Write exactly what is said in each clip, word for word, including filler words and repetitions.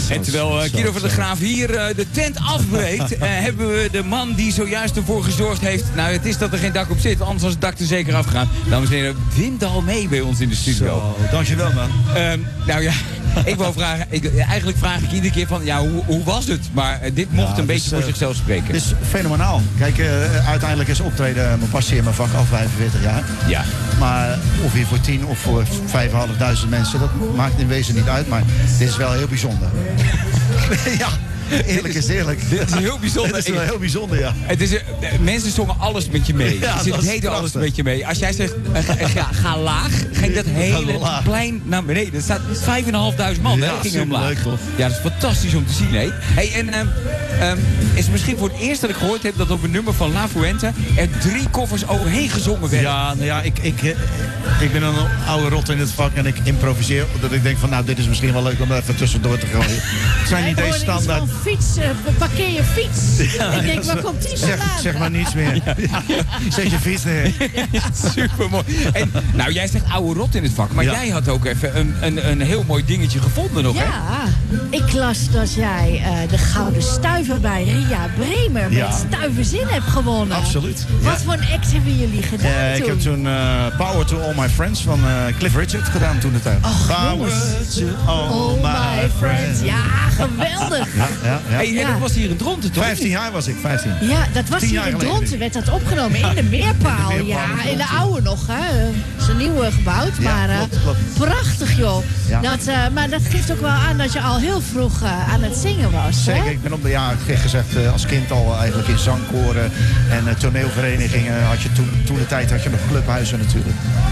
En terwijl uh, Guido van der Graaf hier uh, de tent afbreekt, uh, hebben we de man die zojuist ervoor gezorgd heeft. Nou, het is dat er geen dak op zit, anders was het dak er zeker afgegaan. Dames en heren, Wim Dalmee bij ons in de studio. Zo, dankjewel man. Um, nou ja, ik wou vragen, ik, eigenlijk vraag ik iedere keer van, ja, hoe, hoe was het? Maar uh, dit mocht ja, een beetje is, voor uh, zichzelf spreken. Het is fenomenaal. Kijk, uh, uiteindelijk is optreden mijn passie in mijn vak al vijfenveertig jaar. Ja. Maar of hier voor tien of voor vijfduizend mensen, dat maakt in wezen niet uit. Maar dit is wel heel bijzonder. Ja. Eerlijk is eerlijk. Dit is heel bijzonder. Dit is wel heel bijzonder, ja. Het is, uh, mensen zongen alles met je mee. Ja, Ze deden alles met je mee. Als jij zegt, uh, ga, ga laag, ging dat hele plein naar beneden. Er staat vijfduizendvijfhonderd man, ja, hè, ging omlaag. Leuk, toch? Ja, dat is fantastisch om te zien, hè. Hey, en um, um, is het misschien voor het eerst dat ik gehoord heb dat op een nummer van La Fuente er drie koffers overheen gezongen werden. Ja, nou ja, ik, ik, ik ben een oude rot in het vak en ik improviseer. Dat ik denk van, nou, dit is misschien wel leuk om er even tussendoor te gooien. Het zijn niet deze standaard. Fiets, uh, parkeer je fiets. Ja, ik denk, waar komt die vandaan? Zeg, zeg maar niets meer. Ja. Ja. Zet je fiets neer. Supermooi. En, nou, jij zegt oude rot in het vak, maar ja. jij had ook even een, een, een heel mooi dingetje gevonden nog, ja, hè? Ik las dat jij uh, de Gouden Stuiver bij Ria Bremer ja. met Stuiverzin hebt gewonnen. Absoluut. Wat ja. voor een act hebben jullie gedaan uh, toen? Ik heb toen uh, Power to All My Friends van uh, Cliff Richard gedaan toen de tijd. Oh, Power to All, all My, my friends. Ja, geweldig. Ja, ja, ja. Hey, ja. dat was hier in Dronten, toch? vijftien jaar was ik, vijftien. Ja, dat was hier in Dronten, werd dat opgenomen in de Meerpaal. In de ja, in de oude nog, hè. Het is een nieuwe gebouwd, ja, maar uh, klopt, klopt. prachtig, joh. Ja. Dat, uh, maar dat geeft ook wel aan dat je al heel vroeg uh, aan het zingen was, Zeker, hè? Ik ben op de, ja, ik heb gezegd, uh, als kind al eigenlijk in zangkoren en uh, toneelverenigingen. Had je toen, toen de tijd had je nog clubhuizen natuurlijk.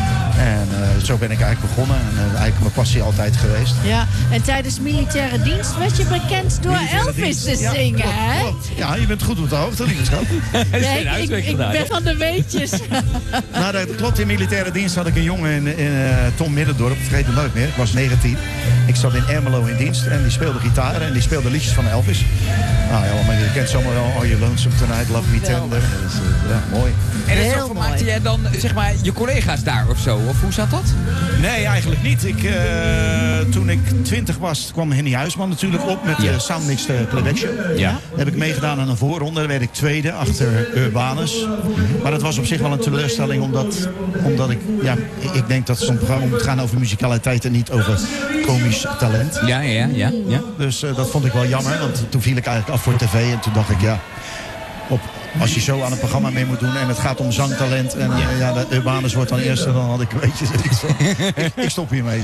En uh, zo ben ik eigenlijk begonnen. En uh, eigenlijk mijn passie altijd geweest. Ja, en tijdens militaire dienst werd je bekend door militaire Elvis dienst. te ja, zingen, klopt, hè? Klopt. Ja, je bent goed op de hoogte, lieve Nee, ik, ik, ik ben van de weetjes. Nou, dat klopt. In militaire dienst had ik een jongen in, in uh, Tom Middendorp. Ik vergeet het nooit meer. Ik was negentien. Ik zat in Ermelo in dienst. En die speelde gitaar. En die speelde liedjes van Elvis. Nou ja, maar je kent zomaar wel. Oh, You Lonesome Tonight, Love Me Tender. Dus, uh, ja, mooi. En dus zo maakte jij dan, zeg maar, je collega's daar of zo? Of hoe zat dat? Nee, eigenlijk niet. Ik, uh, toen ik twintig was, kwam Henny Huisman natuurlijk op met de ja. Soundmix uh, Playback Show. Ja. Daar heb ik meegedaan aan een voorronde. Daar werd ik tweede achter Urbanus. Maar dat was op zich wel een teleurstelling, omdat, omdat ik, ja, ik denk dat zo'n programma moet gaan over muzikaliteit en niet over komisch talent. Ja, ja, ja. ja. Dus uh, dat vond ik wel jammer, want toen viel ik eigenlijk af voor tv en toen dacht ik, ja, op... Als je zo aan een programma mee moet doen en het gaat om zangtalent en uh, ja, de Urbanus wordt dan eerste, dan had ik, weet je, ik, ik, ik stop hiermee.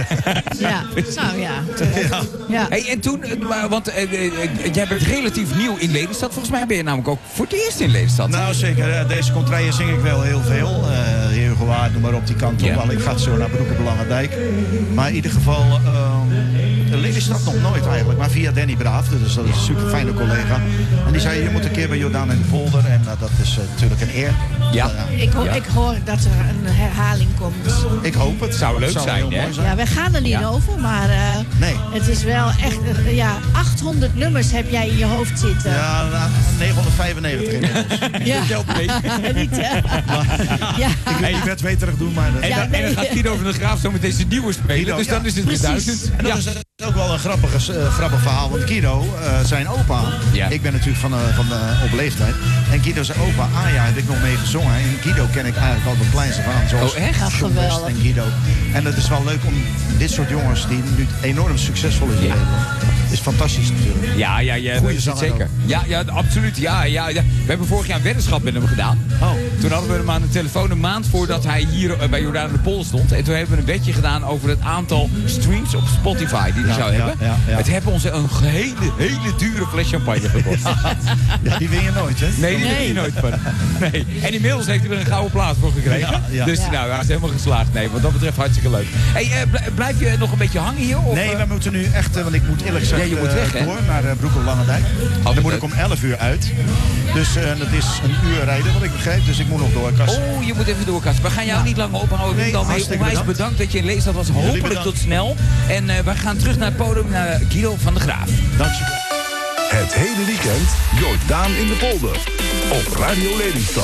Ja, nou ja. ja. ja. Hey, en toen, want uh, uh, jij bent relatief nieuw in Lelystad. Volgens mij ben je namelijk ook voor het eerst in Lelystad. Nou zeker, deze contraien zing ik wel heel veel. Uh, Heer Gewaard, noem maar op die kant op. Ja. Ik ga zo naar Broek op Langendijk. Maar in ieder geval... Uh, Lelystad nog nooit eigenlijk, maar via Danny Braaf, dus dat is een super fijne collega. En die zei, je moet een keer bij Jordaan in de Polder en uh, dat is uh, natuurlijk een eer. Ja. Uh, ik, ho ja. ik hoor dat er een herhaling komt. Ik hoop het. Zou leuk zou zijn, hè? zijn. Ja, wij gaan er niet ja. over, maar uh, nee. het is wel echt, uh, ja, achthonderd nummers heb jij in je hoofd zitten. Ja, nou, negenhonderdvijfennegentig inmiddels. Ja. Dat telt mee. niet, uh, maar, ja. Ik wil niet wetweterig doen, maar... En, ja, dan, nee. en dan gaat Guido van der Graaf zo met deze nieuwe spelen, Guido, dus dan ja. is het weer duizend. En dat ja. is ook wel een grappig, uh, grappig verhaal, want Guido, uh, zijn opa, ja. ik ben natuurlijk van, uh, van uh, op leeftijd, en Guido zijn opa, Aja, heb ik nog mee gezongen. En Guido ken ik eigenlijk al van kleinste aan, zoals oh, echt? John West en Guido. En het is wel leuk om dit soort jongens, die nu enorm succesvol is in ja. Nederland, is fantastisch natuurlijk. Ja, ja, ja. Goeie zanger zeker. Ja, ja, absoluut. Ja, ja, ja. We hebben vorig jaar een weddenschap met hem gedaan. Oh. Toen hadden we hem aan de telefoon een maand voordat hij hier uh, bij Jordaan in de Pol stond. En toen hebben we een bedje gedaan over het aantal streams op Spotify die hij ja, zou ja, hebben. Ja, ja. Het hebben ons een hele, hele dure fles champagne gekost. Ja. Ja, die win je nooit, hè? Nee, die nee. win je nooit van. Nee. En inmiddels heeft hij er een gouden plaat voor gekregen. Ja, ja. Dus ja. nou, hij is helemaal geslaagd. Nee, wat dat betreft hartstikke leuk. Hey, uh, blijf je nog een beetje hangen hier? Of, nee, we moeten nu echt, uh, want ik moet eerlijk zeggen, ja, je moet weg, uh, door naar uh, Broek op Langendijk. Oh, dan moet ik om elf uur uit. Dus uh, dat is een uur rijden, wat ik begrijp. Dus ik moet nog doorkassen. Oh, je moet even doorkassen. We gaan jou ja. niet lang ophouden. Nee, dan onwijs bedankt. bedankt dat je in Lelystad was. Hopelijk tot snel. En uh, we gaan terug naar het podium, naar Guido van der Graaf. Dank je. Het hele weekend Jordaan in de Polder op Radio Lelystad.